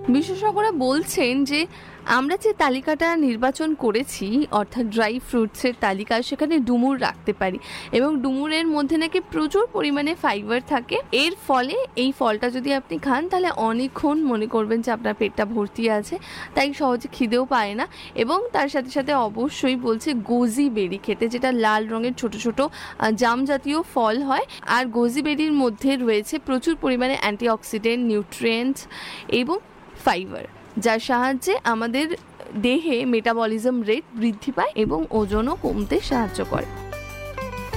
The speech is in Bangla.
বিশেষজ্ঞরা বলছেন যে আমরা যে তালিকাটা নির্বাচন করেছি, অর্থাৎ ড্রাই ফ্রুটসের তালিকা, সেখানে ডুমুর রাখতে পারি এবং ডুমুরের মধ্যে নাকি প্রচুর পরিমাণে ফাইবার থাকে। এর ফলে এই ফলটা যদি আপনি খান তাহলে অনেকক্ষণ মনে করবেন যে আপনার পেটটা ভর্তি আছে, তাই সহজে খিদেও পায় না। এবং তার সাথে সাথে অবশ্যই বলছে গোজি বেরি খেতে, যেটা লাল রঙের ছোট ছোট জাম জাতীয় ফল হয়। আর গোজি বেরির মধ্যে রয়েছে প্রচুর পরিমাণে অ্যান্টিঅক্সিডেন্ট, নিউট্রিয়েন্টস এবং ফাইবার, যার সাহায্যে আমাদের দেহে মেটাবলিজম রেট বৃদ্ধি পায় এবং ওজনও কমতে সাহায্য করে।